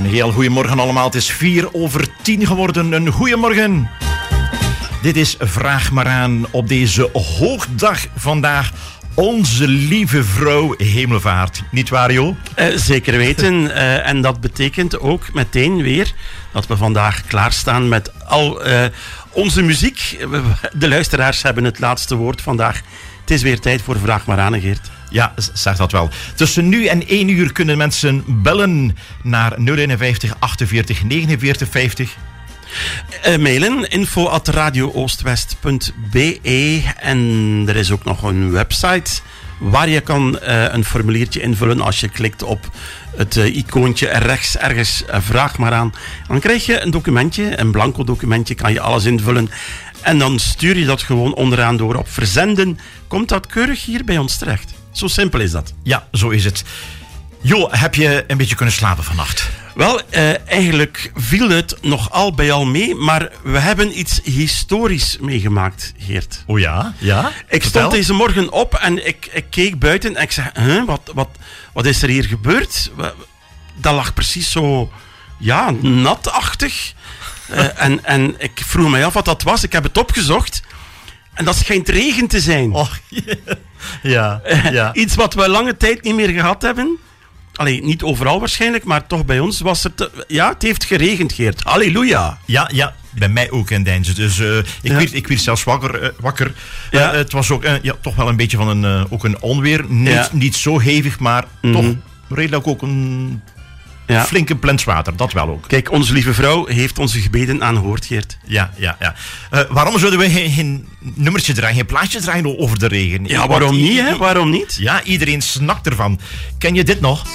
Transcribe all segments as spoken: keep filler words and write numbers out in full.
heel goedemorgen allemaal. Het is vier over tien geworden. Een goeiemorgen. Dit is Vraag maar aan op deze hoogdag vandaag. Onze lieve vrouw Hemelvaart. Niet waar, Jo? Uh, zeker weten. Uh, en dat betekent ook meteen weer dat we vandaag klaarstaan met al uh, onze muziek. De luisteraars hebben het laatste woord vandaag. Het is weer tijd voor Vraag maar aan, Geert. Ja, zeg dat wel. Tussen nu en één uur kunnen mensen bellen naar nul eenenvijftig achtenveertig negenenveertig vijftig. Uh, mailen info at radio oostwest punt b e. En er is ook nog een website waar je kan uh, een formuliertje invullen. Als je klikt op het uh, icoontje rechts ergens uh, Vraag maar aan. Dan krijg je een documentje, een blanco documentje, kan je alles invullen. En dan stuur je dat gewoon onderaan door op verzenden. Komt dat keurig hier bij ons terecht. Zo simpel is dat. Ja, zo is het. Jo, heb je een beetje kunnen slapen vannacht? Wel, uh, eigenlijk viel het nog al bij al mee, maar we hebben iets historisch meegemaakt, Geert. Oh ja? Ja? Ik Vertel. stond deze morgen op en ik, ik keek buiten en ik zei, huh, wat, wat, wat is er hier gebeurd? Dat lag precies zo, ja, natachtig. Uh, en, en ik vroeg mij af wat dat was. Ik heb het opgezocht. En dat schijnt regen te zijn. Oh, ja, ja. Iets wat we lange tijd niet meer gehad hebben. Allee, niet overal waarschijnlijk, maar toch bij ons was het... Ja, het heeft geregend, Geert. Halleluja. Ja, ja. Bij mij ook in Deinzen. Dus uh, ik, ja. werd, ik werd zelfs wakker. Uh, wakker. Ja. Uh, het was ook uh, ja, toch wel een beetje van een, uh, ook een onweer. Niet, ja. niet zo hevig, maar mm-hmm. toch redelijk ook een ja. flinke plenswater. Dat wel ook. Kijk, onze lieve vrouw heeft onze gebeden aangehoord, Geert. Ja, ja, ja. Uh, waarom zouden we geen, geen nummertje draaien, geen plaatje draaien over de regen? Ja, waarom Want, niet, hè? Waarom niet? Ja, iedereen snakt ervan. Ken je dit nog?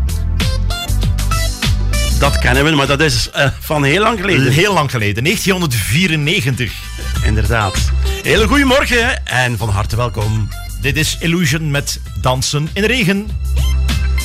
Dat kennen we, maar dat is uh, van heel lang geleden. Heel lang geleden, negentien vierennegentig. Inderdaad. Hele goedemorgen en van harte welkom. Dit is Illusion met Dansen in de Regen.